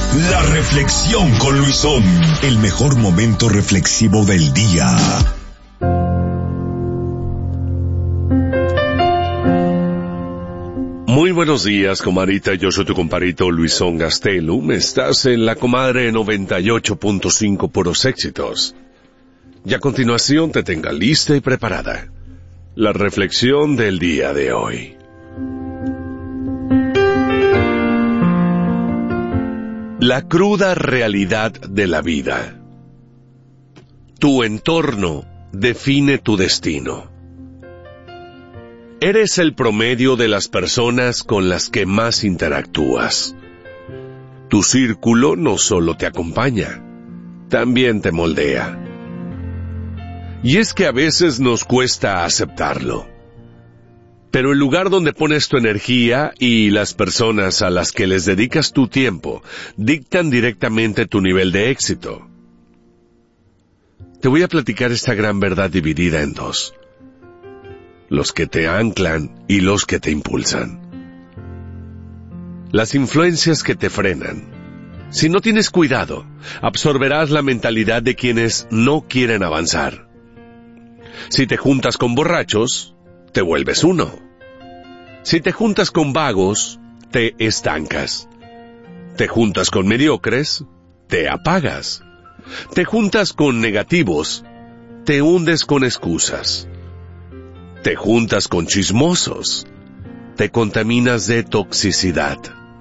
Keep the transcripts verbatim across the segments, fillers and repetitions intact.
La reflexión con Luisón, el mejor momento reflexivo del día. Muy buenos días, comadita. Yo soy tu compadrito Luisón Gastelum. Estás en La Comadre noventa y ocho punto cinco, puros éxitos. Y a continuación te tenga lista y preparada la reflexión del día de hoy. La cruda realidad de la vida. Tu entorno define tu destino. Eres el promedio de las personas con las que más interactúas. Tu círculo no solo te acompaña, también te moldea. Y es que a veces nos cuesta aceptarlo. Pero el lugar donde pones tu energía y las personas a las que les dedicas tu tiempo dictan directamente tu nivel de éxito. Te voy a platicar esta gran verdad dividida en dos: los que te anclan y los que te impulsan. Las influencias que te frenan. Si no tienes cuidado, absorberás la mentalidad de quienes no quieren avanzar. Si te juntas con borrachos, te vuelves uno. Si te juntas con vagos, te estancas. Te juntas con mediocres, te apagas. Te juntas con negativos, te hundes con excusas. Te juntas con chismosos, te contaminas de toxicidad.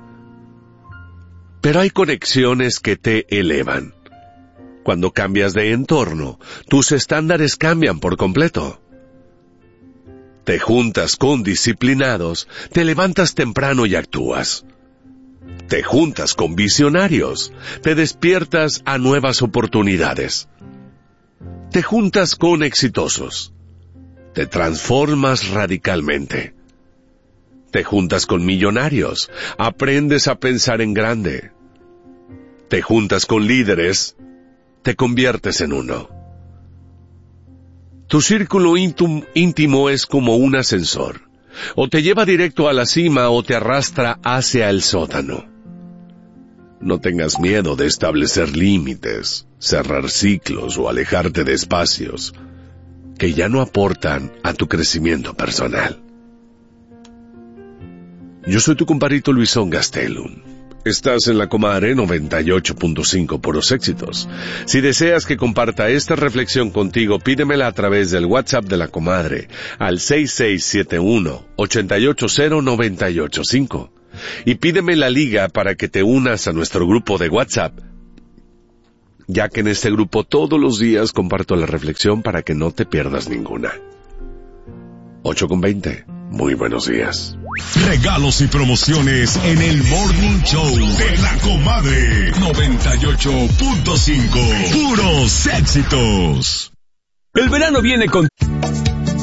Pero hay conexiones que te elevan. Cuando cambias de entorno, tus estándares cambian por completo. Te juntas con disciplinados, te levantas temprano y actúas. Te juntas con visionarios, te despiertas a nuevas oportunidades. Te juntas con exitosos, te transformas radicalmente. Te juntas con millonarios, aprendes a pensar en grande. Te juntas con líderes, te conviertes en uno. Tu círculo íntimo es como un ascensor. O te lleva directo a la cima o te arrastra hacia el sótano. No tengas miedo de establecer límites, cerrar ciclos o alejarte de espacios que ya no aportan a tu crecimiento personal. Yo soy tu compadrito Luisón Gastelum. Estás en La Comadre noventa y ocho punto cinco, puros éxitos. Si deseas que comparta esta reflexión contigo, pídemela a través del WhatsApp de La Comadre al seis seis siete uno, ocho ocho cero, nueve ocho cinco. Y pídeme la liga para que te unas a nuestro grupo de WhatsApp, ya que en este grupo todos los días comparto la reflexión para que no te pierdas ninguna. ocho con veinte. Muy buenos días. Regalos y promociones en el Morning Show de La Comadre noventa y ocho punto cinco. Puros éxitos. El verano viene con...